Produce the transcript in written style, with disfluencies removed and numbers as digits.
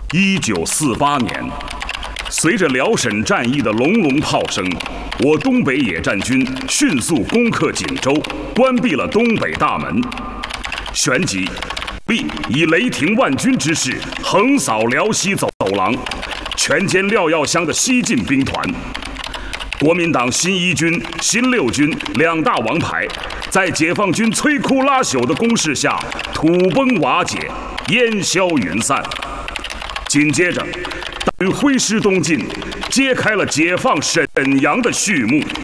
1948年，随着辽沈战役的隆隆炮声，我东北野战军迅速攻克锦州，关闭了东北大门。旋即，立以雷霆万钧之势横扫辽西走廊，全歼廖耀湘的西进兵团。国民党新一军、新六军两大王牌，在解放军摧枯拉朽的攻势下土崩瓦解，烟消云散。紧接着，大军挥师东进，揭开了解放沈阳的序幕。